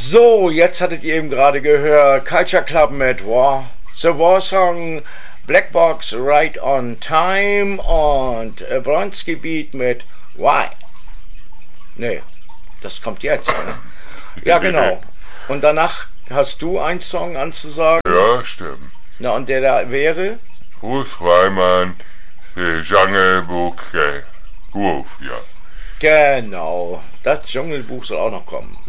So, jetzt hattet ihr eben gerade gehört Culture Club mit The War Song, Black Box Right on Time und Bronski Beat mit Why. Nee, das kommt jetzt. Ne? Ja, genau. Und danach hast du einen Song anzusagen? Ja, stimmt. Na, und der da wäre? Bruce Reimann, Dschungelbuch, Groove, ja. Genau, das Dschungelbuch soll auch noch kommen.